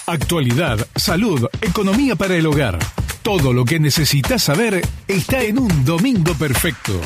Actualidad, salud, economía para el hogar. Todo lo que necesitas saber está en un domingo perfecto.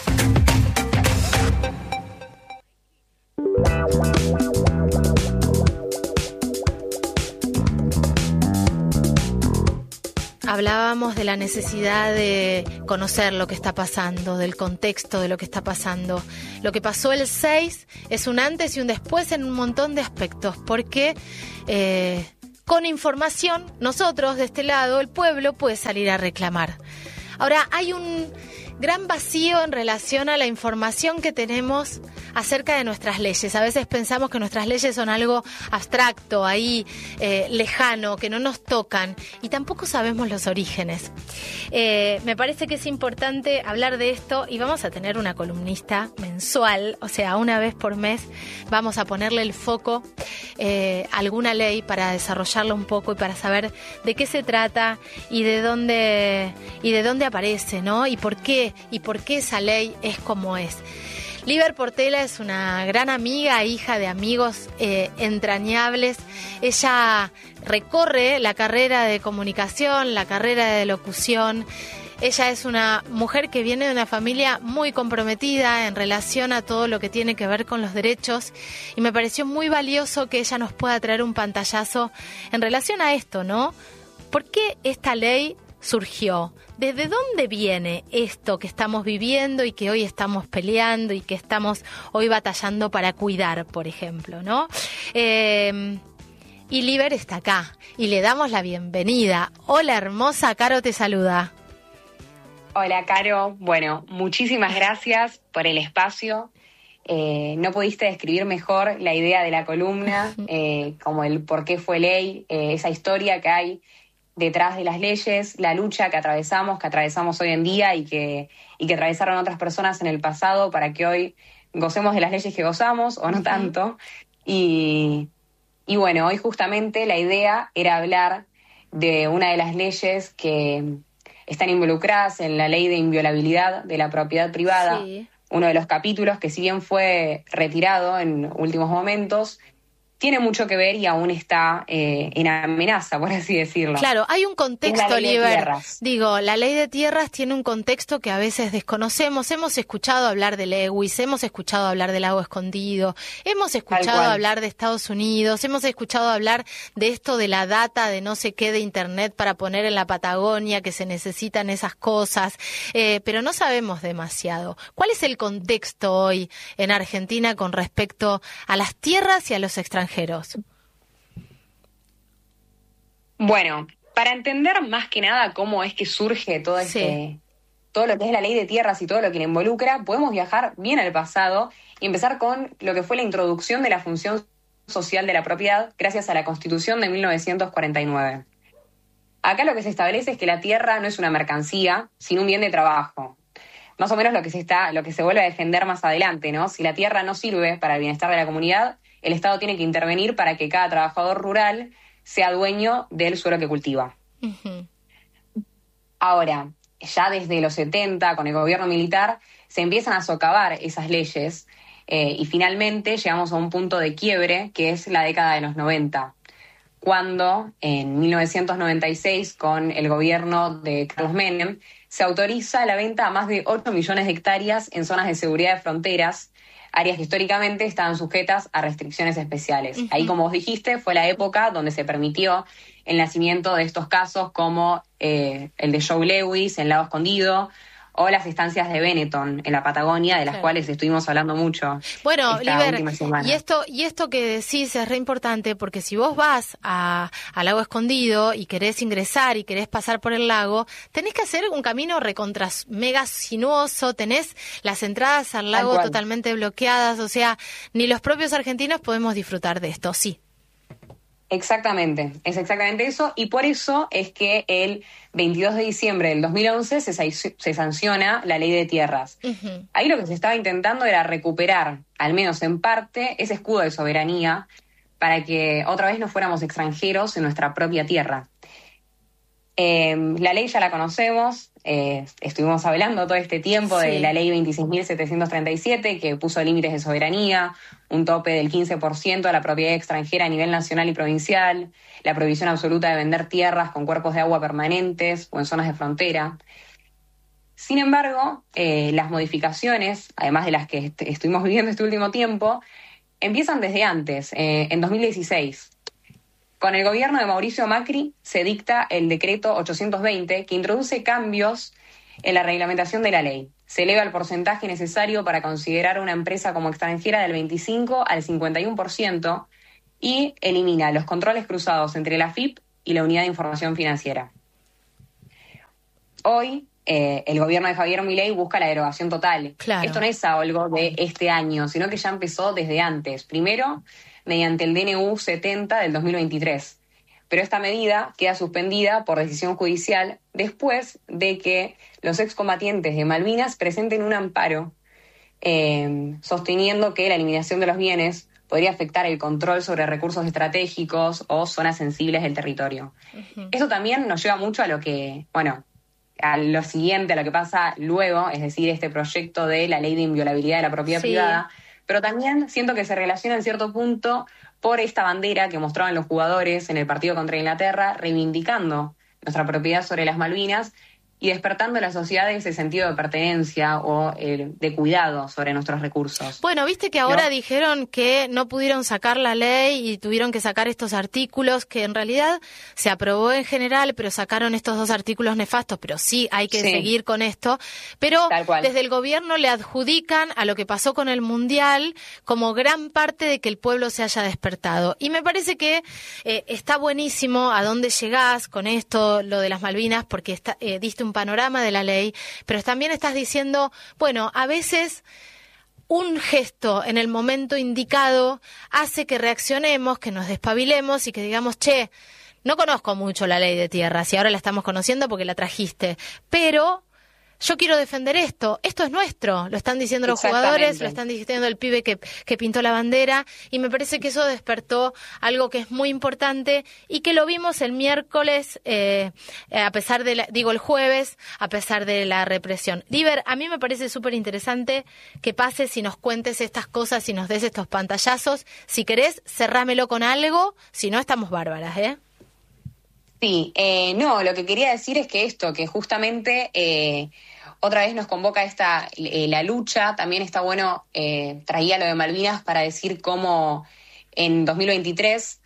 Hablábamos de la necesidad de conocer lo que está pasando, del contexto de lo que está pasando. Lo que pasó el 6 es un antes y un después en un montón de aspectos, porque con información nosotros de este lado, el pueblo, puede salir a reclamar. Ahora, hay un gran vacío en relación a la información que tenemos acerca de nuestras leyes. A veces pensamos que nuestras leyes son algo abstracto, ahí lejano, que no nos tocan, y tampoco sabemos los orígenes. Me parece que es importante hablar de esto, y vamos a tener una columnista mensual, o sea, una vez por mes vamos a ponerle el foco a alguna ley para desarrollarla un poco y para saber de qué se trata y de dónde aparece, ¿no? Y por qué esa ley es como es. Liber Portela es una gran amiga, hija de amigos entrañables. Ella recorre la carrera de comunicación, la carrera de locución. Ella es una mujer que viene de una familia muy comprometida en relación a todo lo que tiene que ver con los derechos, y me pareció muy valioso que ella nos pueda traer un pantallazo en relación a esto, ¿no? ¿Por qué esta ley surgió? ¿Desde dónde viene esto que estamos viviendo y que hoy estamos peleando y que estamos hoy batallando para cuidar, por ejemplo, ¿no? Y Liber está acá y le damos la bienvenida. Hola, hermosa, Caro te saluda. Hola, Caro. Bueno, muchísimas gracias por el espacio. No pudiste describir mejor la idea de la columna, como el por qué fue ley, esa historia que hay detrás de las leyes, la lucha que atravesamos hoy en día y que atravesaron otras personas en el pasado para que hoy gocemos de las leyes que gozamos, o no tanto. Y bueno, hoy justamente la idea era hablar de una de las leyes que están involucradas en la ley de inviolabilidad de la propiedad privada, sí. Uno de los capítulos que, si bien fue retirado en últimos momentos, tiene mucho que ver y aún está en amenaza, por así decirlo. Claro, hay un contexto, Liber. Digo, la ley de tierras tiene un contexto que a veces desconocemos. Hemos escuchado hablar de Lewis, hemos escuchado hablar del lago escondido, hemos escuchado hablar de Estados Unidos, hemos escuchado hablar de esto de la data de no sé qué de Internet para poner en la Patagonia, que se necesitan esas cosas, pero no sabemos demasiado. ¿Cuál es el contexto hoy en Argentina con respecto a las tierras y a los extranjeros? Bueno, para entender más que nada cómo es que surge todo lo que es la ley de tierras y todo lo que le involucra, podemos viajar bien al pasado y empezar con lo que fue la introducción de la función social de la propiedad gracias a la Constitución de 1949. Acá lo que se establece es que la tierra no es una mercancía, sino un bien de trabajo. Más o menos lo que se vuelve a defender más adelante, ¿no? Si la tierra no sirve para el bienestar de la comunidad, el Estado tiene que intervenir para que cada trabajador rural sea dueño del suelo que cultiva. Uh-huh. Ahora, ya desde los 70, con el gobierno militar, se empiezan a socavar esas leyes y finalmente llegamos a un punto de quiebre, que es la década de los 90, cuando en 1996, con el gobierno de Carlos Menem, se autoriza la venta a más de 8 millones de hectáreas en zonas de seguridad de fronteras, áreas que históricamente estaban sujetas a restricciones especiales. Uh-huh. Ahí, como vos dijiste, fue la época donde se permitió el nacimiento de estos casos como el de Joe Lewis en Lago Escondido, o las estancias de Benetton en la Patagonia, de las cuales estuvimos hablando mucho. Bueno, Liber, y esto que decís es re importante, porque si vos vas al Lago Escondido y querés ingresar y querés pasar por el lago, tenés que hacer un camino recontra mega sinuoso, tenés las entradas al lago totalmente bloqueadas, o sea, ni los propios argentinos podemos disfrutar de esto, sí. Exactamente, es exactamente eso, y por eso es que el 22 de diciembre del 2011 se sanciona la ley de tierras. Uh-huh. Ahí lo que se estaba intentando era recuperar, al menos en parte, ese escudo de soberanía para que otra vez no fuéramos extranjeros en nuestra propia tierra. La ley ya la conocemos, estuvimos hablando todo este tiempo de la ley 26.737, que puso límites de soberanía, un tope del 15% a la propiedad extranjera a nivel nacional y provincial, la prohibición absoluta de vender tierras con cuerpos de agua permanentes o en zonas de frontera. Sin embargo, las modificaciones, además de las que estuvimos viviendo este último tiempo, empiezan desde antes, en 2016. Con el gobierno de Mauricio Macri se dicta el decreto 820, que introduce cambios en la reglamentación de la ley. Se eleva el porcentaje necesario para considerar una empresa como extranjera del 25 al 51% y elimina los controles cruzados entre la AFIP y la Unidad de Información Financiera. Hoy, el gobierno de Javier Milei busca la derogación total. Claro. Esto no es algo de este año, sino que ya empezó desde antes. Primero, mediante el DNU 70 del 2023. Pero esta medida queda suspendida por decisión judicial después de que los excombatientes de Malvinas presenten un amparo sosteniendo que la eliminación de los bienes podría afectar el control sobre recursos estratégicos o zonas sensibles del territorio. Uh-huh. Eso también nos lleva mucho a lo que, a lo siguiente, a lo que pasa luego, es decir, este proyecto de la ley de inviolabilidad de la propiedad privada, pero también siento que se relaciona en cierto punto por esta bandera que mostraban los jugadores en el partido contra Inglaterra, reivindicando nuestra propiedad sobre las Malvinas y despertando en la sociedad ese sentido de pertenencia o de cuidado sobre nuestros recursos. Bueno, viste que ahora dijeron que no pudieron sacar la ley y tuvieron que sacar estos artículos que en realidad se aprobó en general, pero sacaron estos 2 artículos nefastos, pero sí hay que seguir con esto. Pero desde el gobierno le adjudican a lo que pasó con el Mundial como gran parte de que el pueblo se haya despertado. Y me parece que está buenísimo a dónde llegás con esto, lo de las Malvinas, porque diste un panorama de la ley, pero también estás diciendo, bueno, a veces un gesto en el momento indicado hace que reaccionemos, que nos despabilemos y que digamos, che, no conozco mucho la ley de tierras y ahora la estamos conociendo porque la trajiste, pero yo quiero defender esto es nuestro, lo están diciendo los jugadores, lo están diciendo el pibe que pintó la bandera, y me parece que eso despertó algo que es muy importante y que lo vimos el miércoles, a pesar de el jueves, a pesar de la represión. Liber, a mí me parece súper interesante que pases y nos cuentes estas cosas y nos des estos pantallazos. Si querés, cerrámelo con algo, si no estamos bárbaras, Sí, no, lo que quería decir es que que justamente otra vez nos convoca la lucha. También está bueno, traía lo de Malvinas para decir cómo en 2023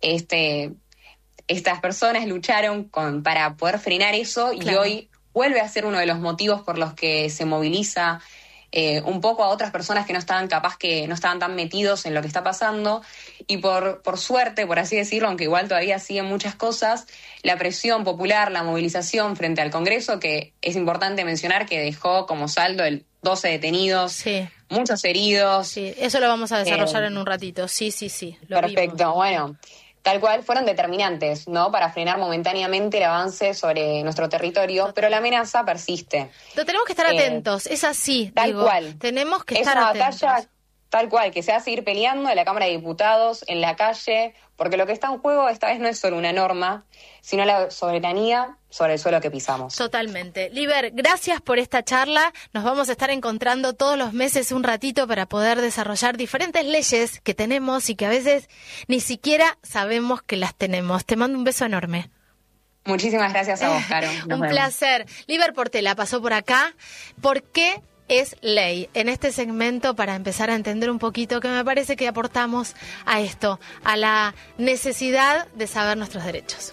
estas personas lucharon para poder frenar eso, y hoy vuelve a ser uno de los motivos por los que se moviliza un poco a otras personas que no estaban tan metidos en lo que está pasando, y por suerte, por así decirlo, aunque igual todavía siguen muchas cosas, la presión popular, la movilización frente al Congreso, que es importante mencionar que dejó como saldo 12 detenidos, muchos heridos. Sí, eso lo vamos a desarrollar en un ratito, sí. Perfecto, vimos. Bueno, tal cual fueron determinantes, ¿no?, para frenar momentáneamente el avance sobre nuestro territorio, pero la amenaza persiste. Pero tenemos que estar atentos, es así. Tal cual. Tenemos que estar atentos. Es una batalla tal cual, que se va a seguir peleando en la Cámara de Diputados, en la calle, porque lo que está en juego esta vez no es solo una norma, sino la soberanía sobre el suelo que pisamos. Totalmente. Liber, gracias por esta charla. Nos vamos a estar encontrando todos los meses un ratito para poder desarrollar diferentes leyes que tenemos y que a veces ni siquiera sabemos que las tenemos. Te mando un beso enorme. Muchísimas gracias a vos, Caro. Un placer. Liber Portela pasó por acá. ¿Por qué es ley? En este segmento, para empezar a entender un poquito, que me parece que aportamos a esto, a la necesidad de saber nuestros derechos.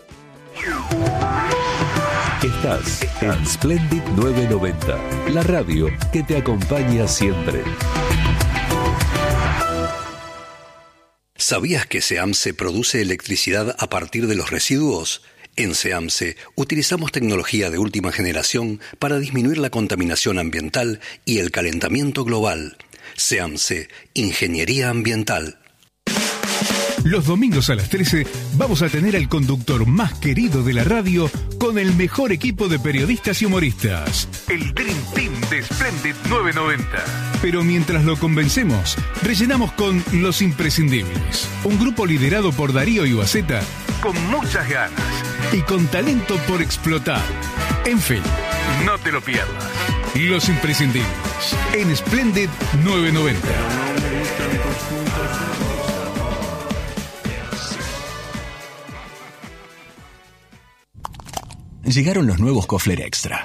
Estás en Splendid 990, la radio que te acompaña siempre. ¿Sabías que SEAMSE produce electricidad a partir de los residuos? En SEAMSE utilizamos tecnología de última generación para disminuir la contaminación ambiental y el calentamiento global. SEAMSE, Ingeniería Ambiental. Los domingos a las 13 vamos a tener al conductor más querido de la radio con el mejor equipo de periodistas y humoristas. El Dream Team de Splendid 990. Pero mientras lo convencemos, rellenamos con Los Imprescindibles. Un grupo liderado por Darío Iwaseta con muchas ganas. y con talento por explotar. En fin, no te lo pierdas. Los imprescindibles en Splendid 990. Llegaron los nuevos Kofler Extra.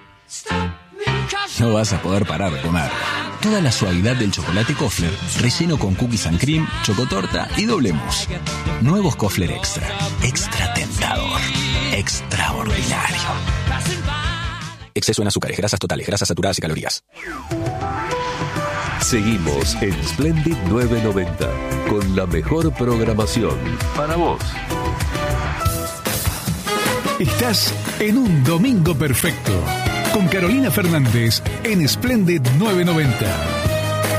No vas a poder parar de comer. Toda la suavidad del chocolate Kofler, relleno con cookies and cream, chocotorta y doble mousse. Nuevos Kofler Extra. Extra tentador. Extraordinario. Exceso en azúcares, grasas totales, grasas saturadas y calorías. Seguimos en Splendid 990 con la mejor programación para vos. Estás en un domingo perfecto con Carolina Fernández en Splendid 990.